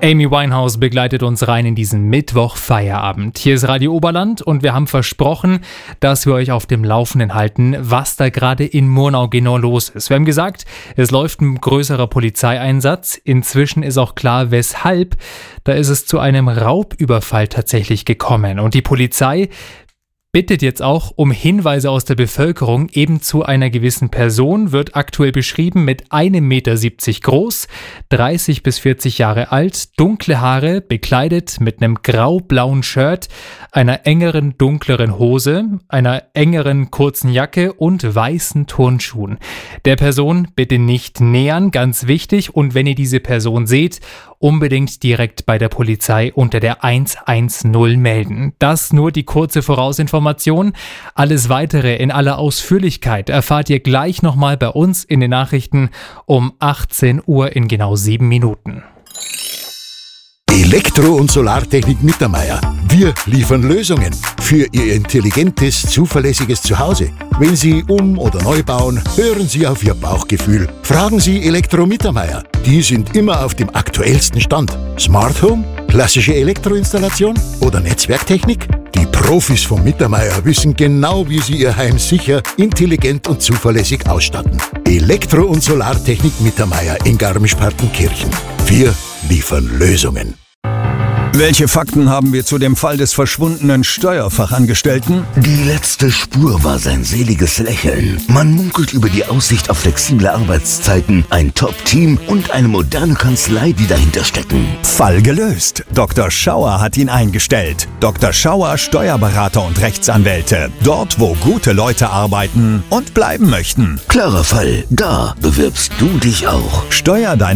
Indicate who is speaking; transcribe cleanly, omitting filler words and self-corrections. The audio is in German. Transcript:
Speaker 1: Amy Winehouse begleitet uns rein in diesen Mittwoch-Feierabend. Hier ist Radio Oberland und wir haben versprochen, dass wir euch auf dem Laufenden halten, was da gerade in Murnau genau los ist. Wir haben gesagt, es läuft ein größerer Polizeieinsatz. Inzwischen ist auch klar, weshalb. Da ist es zu einem Raubüberfall tatsächlich gekommen. Und die Polizei bittet jetzt auch um Hinweise aus der Bevölkerung. Eben zu einer gewissen Person, wird aktuell beschrieben mit 1,70 Meter groß, 30 bis 40 Jahre alt, dunkle Haare, bekleidet mit einem grau-blauen Shirt, einer engeren, dunkleren Hose, einer engeren, kurzen Jacke und weißen Turnschuhen. Der Person bitte nicht nähern, ganz wichtig. Und wenn ihr diese Person seht, unbedingt direkt bei der Polizei unter der 110 melden. Das nur die kurze Vorausinformation. Alles Weitere in aller Ausführlichkeit erfahrt ihr gleich nochmal bei uns in den Nachrichten um 18 Uhr in genau 7 Minuten.
Speaker 2: Elektro- und Solartechnik Mittermeier. Wir liefern Lösungen für Ihr intelligentes, zuverlässiges Zuhause. Wenn Sie um- oder neu bauen, hören Sie auf Ihr Bauchgefühl. Fragen Sie Elektro Mittermeier. Die sind immer auf dem aktuellsten Stand. Smart Home, klassische Elektroinstallation oder Netzwerktechnik? Die Profis von Mittermeier wissen genau, wie Sie Ihr Heim sicher, intelligent und zuverlässig ausstatten. Elektro- und Solartechnik Mittermeier in Garmisch-Partenkirchen. Wir liefern Lösungen.
Speaker 3: Welche Fakten haben wir zu dem Fall des verschwundenen Steuerfachangestellten?
Speaker 4: Die letzte Spur war sein seliges Lächeln. Man munkelt über die Aussicht auf flexible Arbeitszeiten, ein Top-Team und eine moderne Kanzlei, die dahinter stecken.
Speaker 3: Fall gelöst. Dr. Schauer hat ihn eingestellt. Dr. Schauer, Steuerberater und Rechtsanwälte. Dort, wo gute Leute arbeiten und bleiben möchten.
Speaker 4: Klarer Fall. Da bewirbst du dich auch.
Speaker 3: Steuer deine